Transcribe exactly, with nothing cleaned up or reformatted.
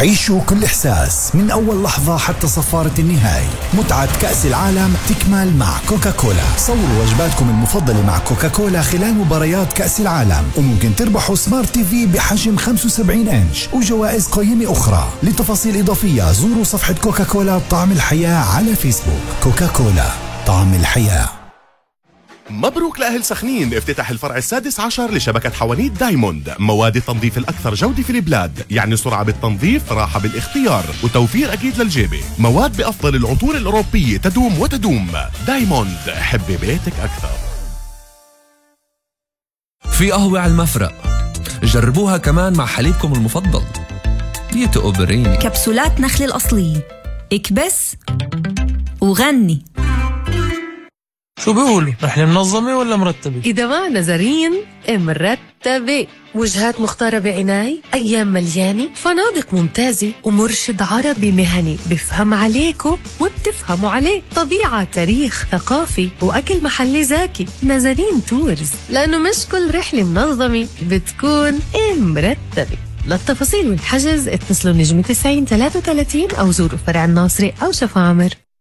عيشوا كل إحساس من أول لحظة حتى صفارة النهاية. متعة كأس العالم تكمل مع كوكاكولا. صوروا وجباتكم المفضلة مع كوكاكولا خلال مباريات كأس العالم، وممكن تربحوا سمارت تي في بحجم خمسة وسبعين إنش وجوائز قيمة أخرى. لتفاصيل إضافية زوروا صفحة كوكاكولا طعم الحياة على فيسبوك. كوكاكولا طعم الحياة. مبروك لأهل سخنين، افتتاح الفرع السادس عشر لشبكة حوانيت دايموند، مواد التنظيف الأكثر جودة في البلاد، يعني سرعة بالتنظيف، راحة بالاختيار، وتوفير أكيد للجيبة. مواد بأفضل العطور الأوروبية تدوم وتدوم. دايموند، حبي بيتك أكثر. في قهوة على المفرق، جربوها كمان مع حليبكم المفضل بيتو أوبريني. كبسولات نخل الأصلية، اكبس وغني. شو بيقولوا؟ رحلة منظمة ولا مرتبة؟ إذا ما نظرين مرتبة، وجهات مختارة بعناية، أيام مليانة، فنادق ممتازة، ومرشد عربي مهني بفهم عليكم وبتفهموا عليه. طبيعة، تاريخ، ثقافي، وأكل محلي زاكي. نظرين تورز، لأنه مش كل رحلة منظمة بتكون مرتبة. للتفاصيل والحجز اتصلوا نجمة تسعين ثلاثة وثلاثين أو زوروا فرع الناصري أو شفا عمر.